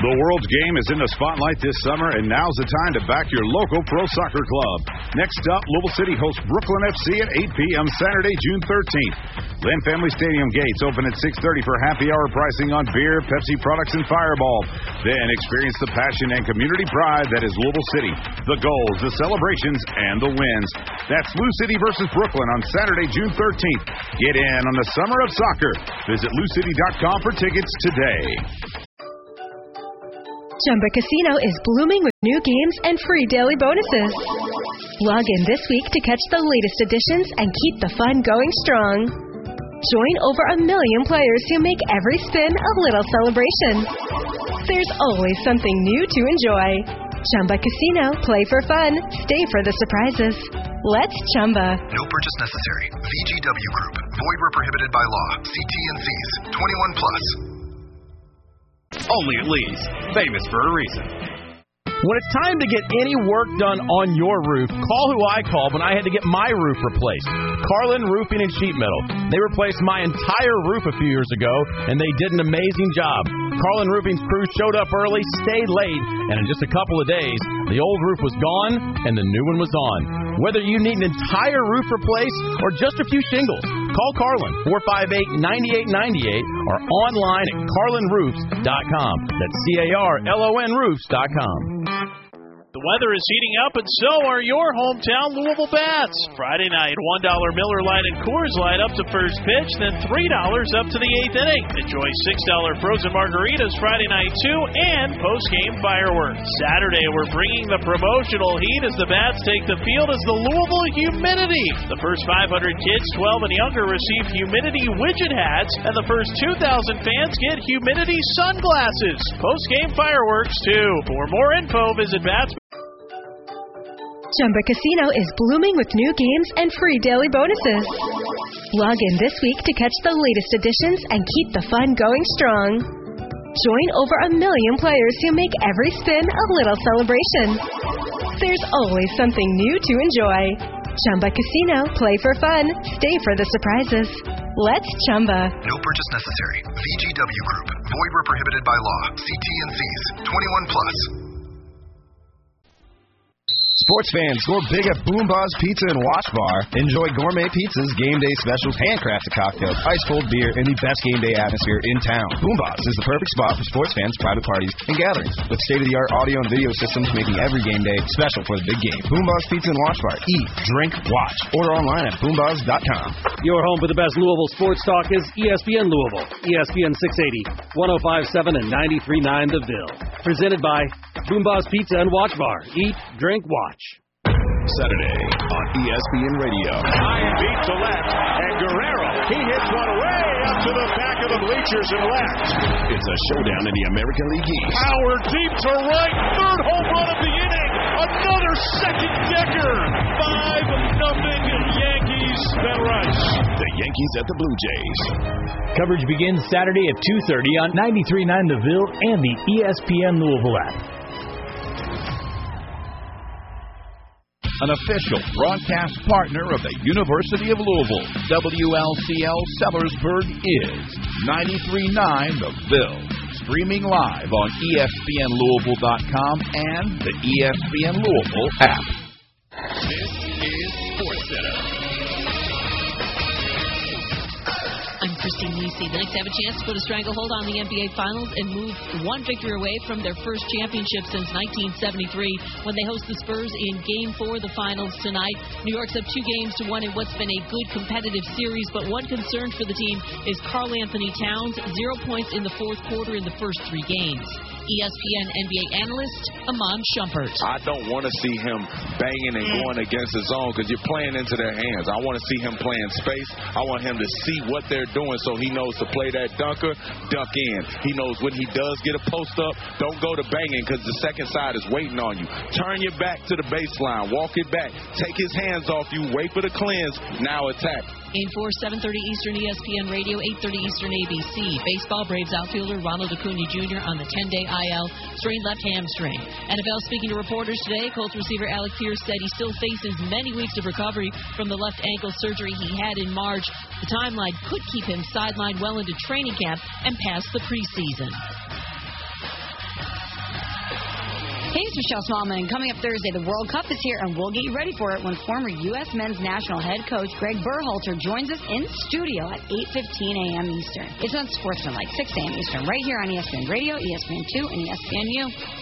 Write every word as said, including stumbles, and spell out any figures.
The world's game is in the spotlight this summer, and now's the time to back your local pro soccer club. Next up, Louisville City hosts Brooklyn F C at eight p.m. Saturday, June thirteenth. Lynn Family Stadium gates open at six thirty for happy hour pricing on beer, Pepsi products, and Fireball. Then experience the passion and community pride that is Louisville City. The goals, the celebrations, and the wins. That's Lou City versus Brooklyn on Saturday, June thirteenth. Get in on the summer of soccer. Visit lou city dot com for tickets today. Chumba Casino is blooming with new games and free daily bonuses. Log in this week to catch the latest additions and keep the fun going strong. Join over a million players who make every spin a little celebration. There's always something new to enjoy. Chumba Casino. Play for fun. Stay for the surprises. Let's Chumba. No purchase necessary. V G W Group. Void where prohibited by law. See T and C's. twenty-one plus. Only at Lee's, famous for a reason. When it's time to get any work done on your roof, call who I called when I had to get my roof replaced. Carlin Roofing and Sheet Metal. They replaced my entire roof a few years ago, and they did an amazing job. Carlin Roofing's crew showed up early, stayed late, and in just a couple of days, the old roof was gone and the new one was on. Whether you need an entire roof replaced or just a few shingles, call Carlin, four five eight, nine eight nine eight, or online at carlin roofs dot com. That's C A R L O N roofs dot com. The weather is heating up, and so are your hometown Louisville Bats. Friday night, one dollar Miller Lite and Coors Light up to first pitch, then three dollars up to the eighth inning. Enjoy six dollar frozen margaritas Friday night, too, and post-game fireworks. Saturday, we're bringing the promotional heat as the Bats take the field as the Louisville Humidity. The first five hundred kids, twelve and younger, receive Humidity widget hats, and the first two thousand fans get Humidity sunglasses. Post-game fireworks, too. For more info, visit Bats. Chumba Casino is blooming with new games and free daily bonuses. Log in this week to catch the latest additions and keep the fun going strong. Join over a million players who make every spin a little celebration. There's always something new to enjoy. Chumba Casino. Play for fun. Stay for the surprises. Let's Chumba. No purchase necessary. V G W Group. Void where prohibited by law. See T and C's. twenty-one plus. Sports fans, score big at Boom Bars Pizza and Watch Bar. Enjoy gourmet pizzas, game day specials, handcrafted cocktails, ice-cold beer, and the best game day atmosphere in town. Boom Bars is the perfect spot for sports fans, private parties, and gatherings, with state-of-the-art audio and video systems making every game day special for the big game. Boom Bars Pizza and Watch Bar. Eat, drink, watch. Order online at boom bars dot com. Your home for the best Louisville sports talk is E S P N Louisville. E S P N six eighty, one oh five point seven and ninety-three point nine The Ville. Presented by Boom Bars Pizza and Watch Bar. Eat, drink, watch. Saturday on E S P N Radio. High and deep to left, and Guerrero, he hits one way up to the back of the bleachers and left. It's a showdown in the American League East. Power deep to right, third home run of the inning, another second decker. Five nothing Yankees. Ben Rice. The Yankees at the Blue Jays. Coverage begins Saturday at two thirty on ninety-three point nine The Ville and the E S P N Louisville app. An official broadcast partner of the University of Louisville, W L C L Sellersburg is ninety-three point nine The Ville. Streaming live on E S P N Louisville dot com and the E S P N Louisville app. This is SportsCenter. I'm Christine Lisi. The Knicks have a chance to put a stranglehold on the N B A Finals and move one victory away from their first championship since nineteen seventy-three when they host the Spurs in Game four of the Finals tonight. New York's up two games to one in what's been a good competitive series, but one concern for the team is Karl Anthony Towns, zero points in the fourth quarter in the first three games. E S P N N B A analyst Iman Shumpert. I don't want to see him banging and going against his own because you're playing into their hands. I want to see him playing space. I want him to see what they're doing so he knows to play that dunker, dunk in. He knows when he does get a post up, don't go to banging because the second side is waiting on you. Turn your back to the baseline. Walk it back. Take his hands off you. Wait for the cleanse. Now attack. Game four, seven thirty Eastern, E S P N Radio, eight thirty Eastern, A B C. Baseball, Braves outfielder Ronald Acuna Junior on the ten-day I L, strained left hamstring. N F L speaking to reporters today, Colts receiver Alec Pierce said he still faces many weeks of recovery from the left ankle surgery he had in March. The timeline could keep him sidelined well into training camp and past the preseason. Hey, it's Michelle Smallman, and coming up Thursday, the World Cup is here, and we'll get you ready for it when former U S men's national head coach Greg Berhalter joins us in studio at eight fifteen a.m. Eastern. It's on Sportsman, like six a.m. Eastern, right here on E S P N Radio, E S P N two, and E S P N U.